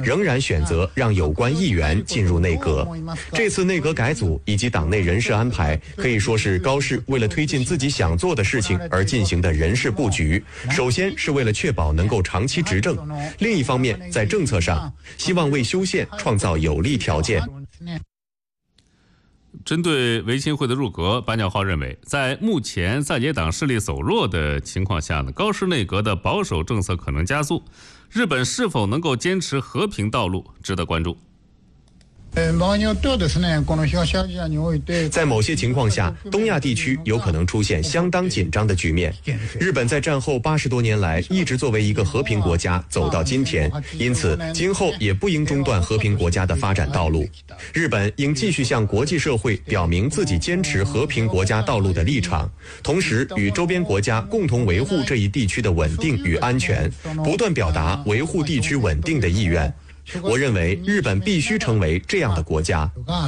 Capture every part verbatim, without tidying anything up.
仍然选择让有关议员进入内阁。这次内阁改组以及党内人事安排，可以说是高市为了推进自己想做的事情而进行的人事布局。首先是为了确保能够长期执政，另一方面在政策上，希望为修宪创造有利条件。 针对维新会的入阁，白鸟号认为，在目前在野党势力走弱的情况下呢，高市内阁的保守政策可能加速。日本是否能够坚持和平道路，值得关注。 在某些情况下，东亚地区有可能出现相当紧张的局面。日本在战后八十多年来一直作为一个和平国家走到今天，因此今后也不应中断和平国家的发展道路。日本应继续向国际社会表明自己坚持和平国家道路的立场，同时与周边国家共同维护这一地区的稳定与安全，不断表达维护地区稳定的意愿。我认为日本必须成为这样的国家。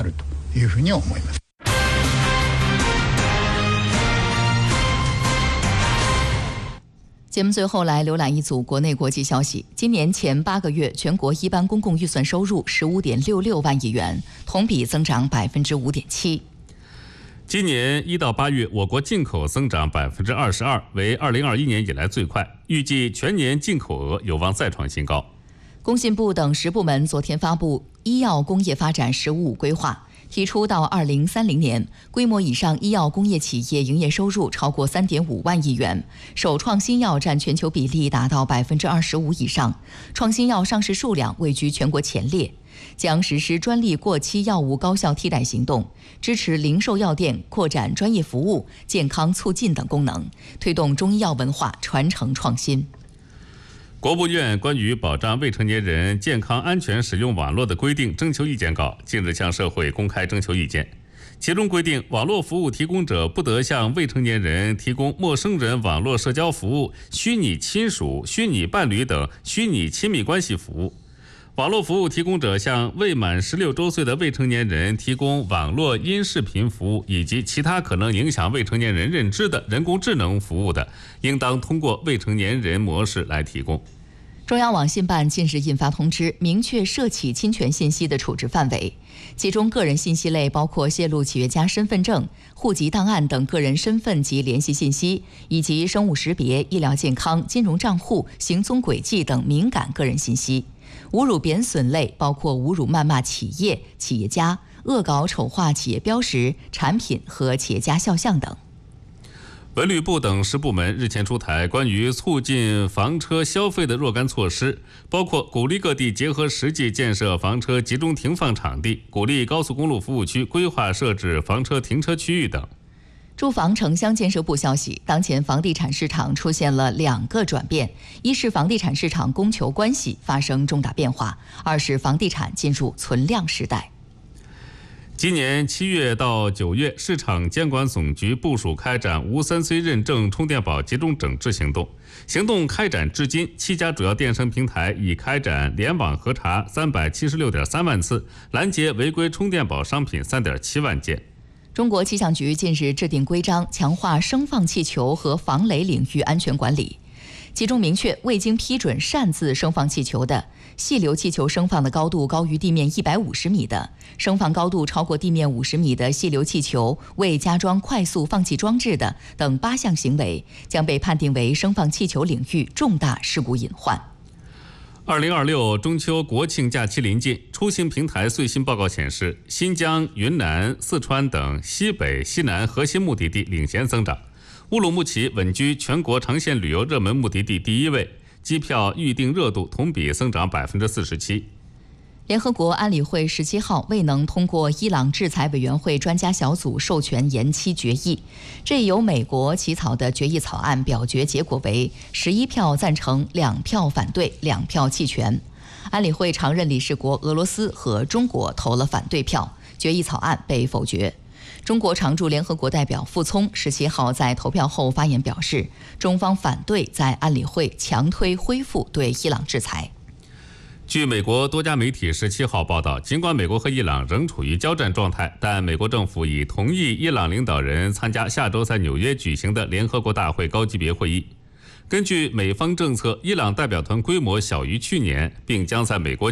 节目最后来浏览一组国内国际消息。今年前八个月，全国一般公共预算收入十五点六六万亿元，同比增长百分之五点七。 今年一到八月，我国进口增长百分之二十二，为二零二一年以来最快，预计全年进口额有望再创新高。 工信部等十部门昨天发布医药工业发展“十五五”规划，提出到二零三零年，规模以上医药工业企业营业收入超过三点五万亿元，首创新药占全球比例达到百分之二十五以上，创新药上市数量位居全国前列。将实施专利过期药物高效替代行动，支持零售药店扩展专业服务、健康促进等功能，推动中医药文化传承创新。 国务院关于保障未成年人健康安全使用网络的规定征求意见稿近日向社会公开征求意见，其中规定，网络服务提供者不得向未成年人提供陌生人网络社交服务、虚拟亲属、虚拟伴侣等虚拟亲密关系服务。网络服务提供者向未满十六周岁的未成年人提供网络音视频服务以及其他可能影响未成年人认知的人工智能服务的，应当通过未成年人模式来提供。 中央网信办近日印发通知，明确涉企侵权信息的处置范围，其中个人信息类包括泄露企业家身份证、户籍档案等个人身份及联系信息，以及生物识别、医疗健康、金融账户、行踪轨迹等敏感个人信息。侮辱贬损类包括侮辱谩骂企业、企业家、恶搞丑化企业标识、产品和企业家肖像等。 文旅部等十部门日前出台关于促进房车消费的若干措施，包括鼓励各地结合实际建设房车集中停放场地，鼓励高速公路服务区规划设置房车停车区域等。 住房城乡建设部消息，当前房地产市场出现了两个转变：一是房地产市场供求关系发生重大变化；二是房地产进入存量时代。 今年七月到九月，市场监管总局部署开展无三 C 认证充电宝集中整治行动。行动开展至今，七家主要电商平台已开展联网核查三百七十六点三万次，拦截违规充电宝商品三点七万件。 中国气象局近日制定规章，强化声放气球和防雷领域安全管理。其中明确，未经批准擅自声放气球的，细流气球声放的高度高于地面一百五十米的，声放高度超过地面五十米的细流气球未加装快速放气装置的等八项行为，将被判定为声放气球领域重大事故隐患。 二零二六中秋国庆假期临近，出行平台最新报告显示，新疆、云南、四川等西北、西南核心目的地领先增长，乌鲁木齐稳居全国长线旅游热门目的地第一位，机票预订热度同比增长百分之四十七。 联合国安理会十七号未能通过伊朗制裁委员会专家小组授权延期决议，这由美国起草的决议草案表决结果为十一票赞成、两票反对、两票弃权。安理会常任理事国俄罗斯和中国投了反对票，决议草案被否决。中国常驻联合国代表傅聪十七号在投票后发言表示，中方反对在安理会强推恢复对伊朗制裁。 据美国多家媒体十七号报道，尽管美国和伊朗仍处于交战状态，但美国政府已同意伊朗领导人参加下周在纽约举行的联合国大会高级别会议。根据美方政策，伊朗代表团规模小于去年，并将在美国